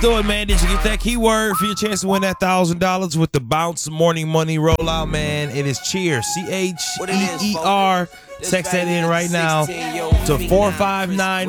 Do it, man. Did you get that keyword for your chance to win that $1,000 with the Bounce Morning Money Rollout, man? It is Cheer, CHEER. Text that in right now to 459